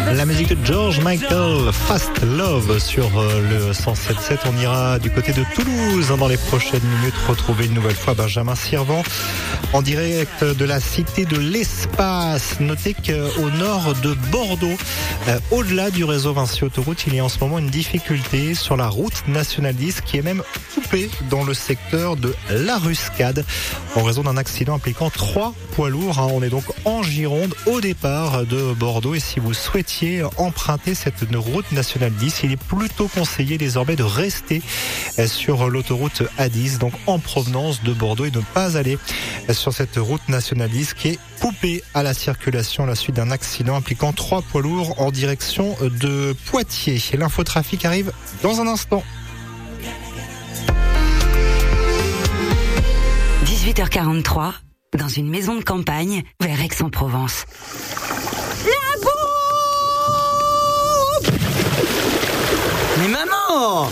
La musique de George Michael, Fast Love sur le 107.7. On ira du côté de Toulouse dans les prochaines minutes retrouver une nouvelle fois Benjamin Sirvent en direct de la Cité de l'Espace. Notez qu'au nord de Bordeaux, au-delà du réseau Vinci Autoroute, il y a en ce moment une difficulté sur la route nationale 10 qui est même coupée dans le secteur de La Ruscade en raison d'un accident impliquant 3 poids lourds. On est donc en Gironde au départ de Bordeaux et si vous souhaitiez emprunter cette route nationale 10, il est plutôt conseillé désormais de rester sur l'autoroute A10, donc en provenance de Bordeaux, et de ne pas aller sur cette route nationale 10 qui est coupée à la circulation à la suite d'un accident impliquant 3 poids lourds en direction de Poitiers. L'infotrafic arrive dans un instant. 18h43, dans une maison de campagne vers Aix-en-Provence. La bouffe! Mais maman!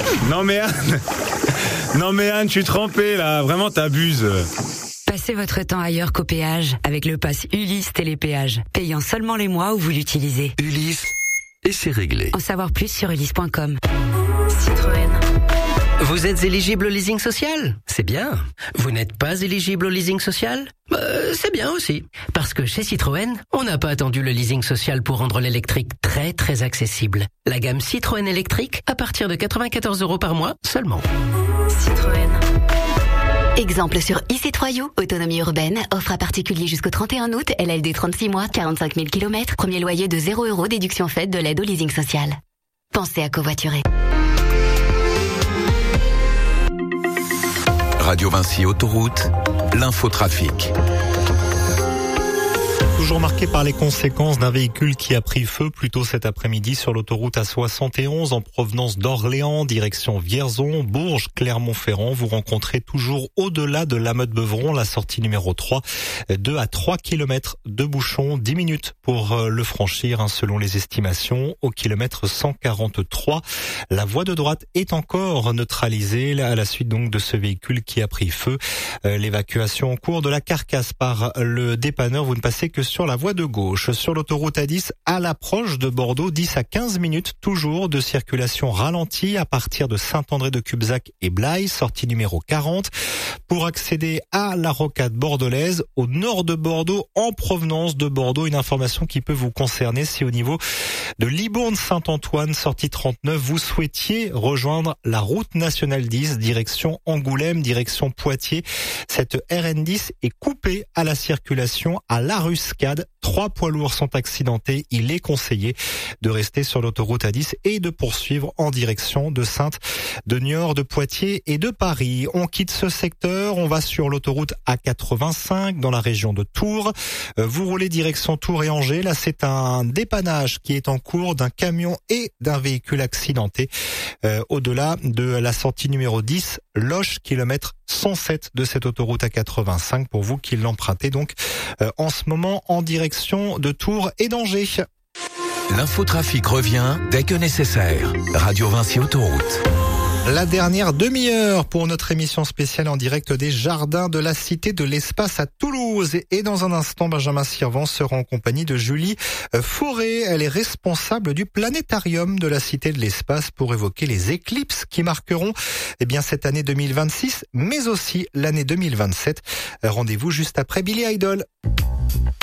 Non mais Anne, je suis trempé là, vraiment t'abuses. Passez votre temps ailleurs qu'au péage avec le pass Ulysse Télépéage, payant seulement les mois où vous l'utilisez. Ulysse, et c'est réglé. En savoir plus sur ulysse.com. Citroën. Vous êtes éligible au leasing social? C'est bien. Vous n'êtes pas éligible au leasing social? C'est bien aussi. Parce que chez Citroën, on n'a pas attendu le leasing social pour rendre l'électrique très très accessible. La gamme Citroën électrique à partir de 94 € par mois seulement. Citroën. Exemple sur e-C3U, autonomie urbaine, offre à particulier jusqu'au 31 août, LLD 36 mois, 45 000 km, premier loyer de 0 €, déduction faite de l'aide au leasing social. Pensez à covoiturer. Radio Vinci Autoroute, l'infotrafic. Toujours marqué par les conséquences d'un véhicule qui a pris feu plus tôt cet après-midi sur l'autoroute A71 en provenance d'Orléans, direction Vierzon, Bourges, Clermont-Ferrand. Vous rencontrez toujours au-delà de la Motte-Beuvron, la sortie numéro 3, 2 à 3 km de bouchons, 10 minutes pour le franchir, selon les estimations, au kilomètre 143. La voie de droite est encore neutralisée à la suite donc de ce véhicule qui a pris feu. L'évacuation en cours de la carcasse par le dépanneur. Vous ne passez que sur la voie de gauche. Sur l'autoroute A10, à l'approche de Bordeaux, 10 à 15 minutes toujours de circulation ralentie à partir de Saint-André-de-Cubzac et Blaye, sortie numéro 40. Pour accéder à la rocade bordelaise, au nord de Bordeaux, en provenance de Bordeaux, une information qui peut vous concerner si au niveau de Libourne-Saint-Antoine, sortie 39, vous souhaitiez rejoindre la route nationale 10, direction Angoulême, direction Poitiers. Cette RN10 est coupée à la circulation à La Ruscade. 3 poids lourds sont accidentés. Il est conseillé de rester sur l'autoroute A10 et de poursuivre en direction de Saintes, de Niort, de Poitiers et de Paris. On quitte ce secteur, on va sur l'autoroute A85 dans la région de Tours. Vous roulez direction Tours et Angers. Là, c'est un dépannage qui est en cours d'un camion et d'un véhicule accidenté. Au-delà de la sortie numéro 10, Loche, kilomètre 107 de cette autoroute A85 pour vous qui l'empruntez donc en ce moment en direction de Tours et d'Angers. L'infotrafic revient dès que nécessaire. Radio Vinci Autoroute. La dernière demi-heure pour notre émission spéciale en direct des Jardins de la Cité de l'Espace à Toulouse. Et dans un instant, Benjamin Sirvent sera en compagnie de Julie Fauré. Elle est responsable du planétarium de la Cité de l'Espace pour évoquer les éclipses qui marqueront cette année 2026, mais aussi l'année 2027. Rendez-vous juste après Billy Idol.